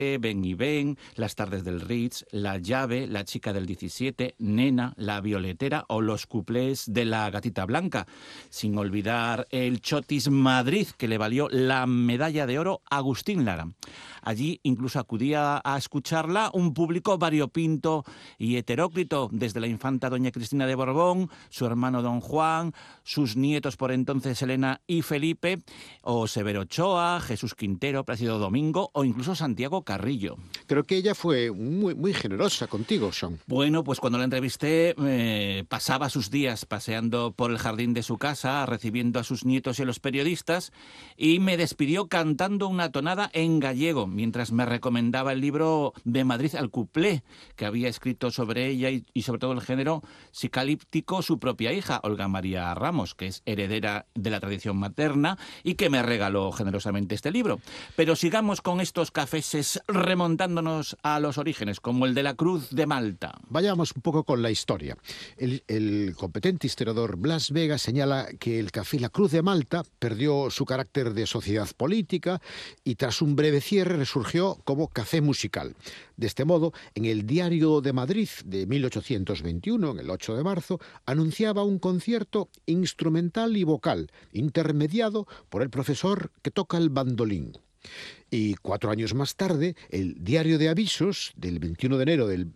Ven y Ven, Las tardes del Ritz, La llave, La chica del 17, Nena, La violetera o los cuplés de La gatita blanca. Sin olvidar el Chotis Madrid, que le valió la medalla de oro a Agustín Lara. Allí incluso acudía a escucharla un público variopinto y heteróclito, desde la infanta doña Cristina de Borbón, su hermano don Juan, sus nietos por entonces Elena y Felipe, o Severo Ochoa, Jesús Quintero, Plácido Domingo o incluso Santiago Carrillo. Creo que ella fue muy generosa contigo, Sean. Bueno, pues cuando la entrevisté pasaba sus días paseando por el jardín de su casa, recibiendo a sus nietos y a los periodistas, y me despidió cantando una tonada en gallego, mientras me recomendaba el libro De Madrid al cuplé, que había escrito sobre ella y sobre todo el género psicalíptico su propia hija, Olga María Ramos, que es heredera de la tradición materna y que me regaló generosamente este libro. Pero sigamos con estos cafeses remontándonos a los orígenes, como el de la Cruz de Malta. Vayamos un poco con la historia. El competente historiador Blas Vega señala que el café La Cruz de Malta perdió su carácter de sociedad política y tras un breve cierre resurgió como café musical. De este modo, en el Diario de Madrid de 1821, en el 8 de marzo, anunciaba un concierto instrumental y vocal, intermediado por el profesor que toca el bandolín. Y 4 años más tarde, el Diario de Avisos, del 21 de enero de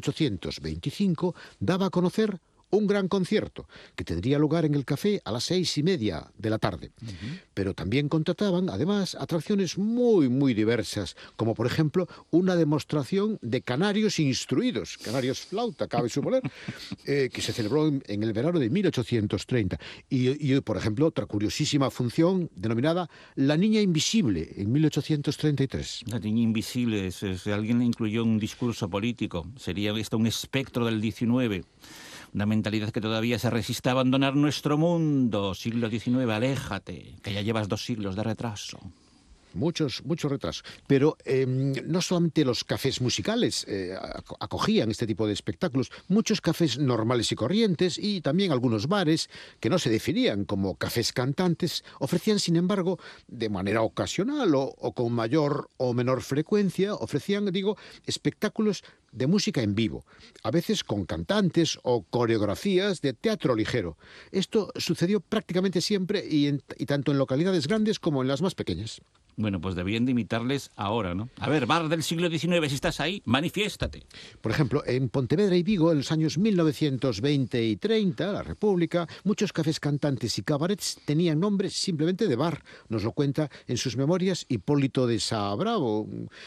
1825, daba a conocer un gran concierto que tendría lugar en el café a las 6:30 de la tarde. Pero también contrataban, además, atracciones muy diversas, como por ejemplo una demostración de canarios instruidos, canarios flauta, cabe suponer, que se celebró en el verano de 1830. Y, por ejemplo, otra curiosísima función denominada La Niña Invisible, en 1833. La Niña Invisible, si alguien incluyó un discurso político, sería esto un espectro del 19. Una mentalidad que todavía se resiste a abandonar nuestro mundo. Siglo XIX, aléjate, que ya llevas 2 siglos de retraso. Muchos retrasos. Pero no solamente los cafés musicales acogían este tipo de espectáculos, muchos cafés normales y corrientes y también algunos bares que no se definían como cafés cantantes ofrecían, sin embargo, de manera ocasional o con mayor o menor frecuencia, ofrecían, espectáculos de música en vivo, a veces con cantantes o coreografías de teatro ligero. Esto sucedió prácticamente siempre y tanto en localidades grandes como en las más pequeñas. Bueno, pues debían de imitarles ahora, ¿no? A ver, bar del siglo XIX, si estás ahí, manifiéstate. Por ejemplo, en Pontevedra y Vigo, en los años 1920 y 30, la República, muchos cafés cantantes y cabarets tenían nombre simplemente de bar. Nos lo cuenta en sus memorias Hipólito de Saa-Bravo,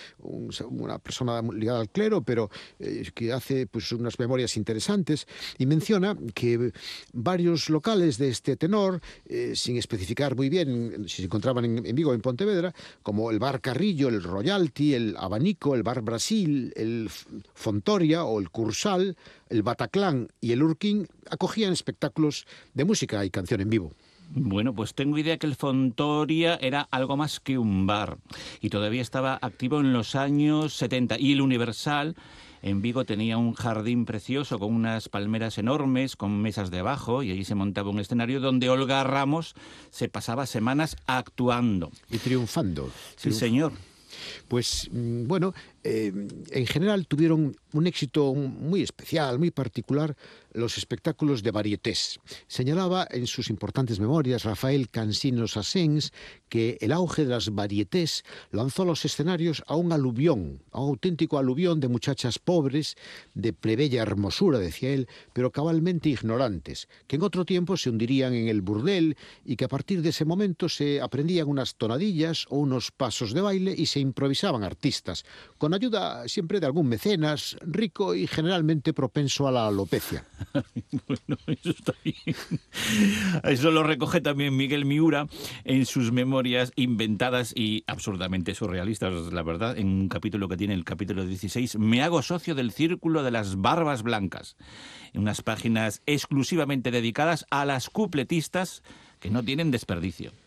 una persona ligada al clero, pero que hace pues unas memorias interesantes, y menciona que varios locales de este tenor, sin especificar muy bien si se encontraban en Vigo o en Pontevedra, como el Bar Carrillo, el Royalty, el Abanico, el Bar Brasil, el Fontoria o el Cursal, el Bataclan y el Urquín, acogían espectáculos de música y canción en vivo. Bueno, pues tengo idea que el Fontoria era algo más que un bar y todavía estaba activo en los años 70. Y el Universal en Vigo tenía un jardín precioso con unas palmeras enormes, con mesas debajo, y allí se montaba un escenario donde Olga Ramos se pasaba semanas actuando. Y triunfando. Sí, señor. Pues bueno, en general tuvieron un éxito muy especial, muy particular, los espectáculos de varietés. Señalaba en sus importantes memorias Rafael Cansinos Asens que el auge de las varietés lanzó a los escenarios a un aluvión, a un auténtico aluvión de muchachas pobres, de plebeya hermosura, decía él, pero cabalmente ignorantes, que en otro tiempo se hundirían en el burdel y que a partir de ese momento se aprendían unas tonadillas o unos pasos de baile y se improvisaban artistas, con ayuda siempre de algún mecenas, rico y generalmente propenso a la alopecia. Bueno, eso está bien. Eso lo recoge también Miguel Miura en sus memorias inventadas y absurdamente surrealistas, la verdad, en un capítulo que tiene, el capítulo 16, Me hago socio del Círculo de las Barbas Blancas, en unas páginas exclusivamente dedicadas a las cupletistas que no tienen desperdicio.